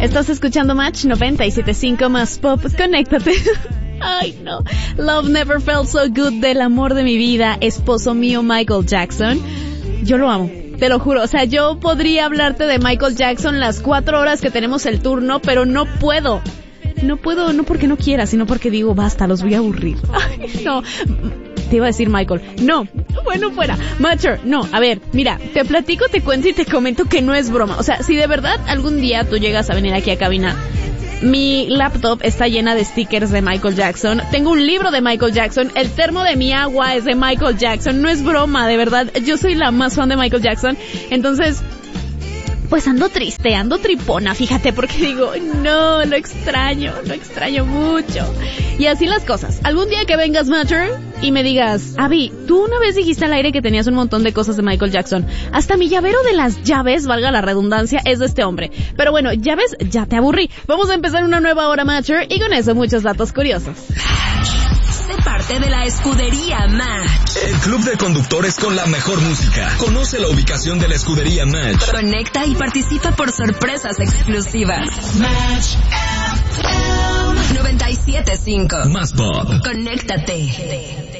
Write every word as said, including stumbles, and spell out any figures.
Estás escuchando Match noventa y siete punto cinco más pop. Conéctate. Ay, no. Love Never Felt So Good, del amor de mi vida, esposo mío Michael Jackson. Yo lo amo, te lo juro. O sea, yo podría hablarte de Michael Jackson las cuatro horas que tenemos el turno, pero no puedo. No puedo, no porque no quiera, sino porque digo, basta, los voy a aburrir. Ay, no. Te iba a decir Michael. No, bueno, fuera. Matcher, no, a ver, mira, te platico, te cuento y te comento que no es broma. O sea, si de verdad algún día tú llegas a venir aquí a cabina, mi laptop está llena de stickers de Michael Jackson. Tengo un libro de Michael Jackson. El termo de mi agua es de Michael Jackson. No es broma, de verdad. Yo soy la más fan de Michael Jackson. Entonces, pues ando triste, ando tripona, fíjate, porque digo, no, lo extraño, lo extraño mucho. Y así las cosas. Algún día que vengas, Matcher, y me digas, Abby, tú una vez dijiste al aire que tenías un montón de cosas de Michael Jackson. Hasta mi llavero de las llaves, valga la redundancia, es de este hombre. Pero bueno, ya ves, ya te aburrí. Vamos a empezar una nueva hora, Matcher, y con eso muchos datos curiosos. Sé parte de la escudería Match. El club de conductores con la mejor música. Conoce la ubicación de la escudería Match. Conecta y participa por sorpresas exclusivas. Match noventa y siete punto cinco. Más pop. Conéctate.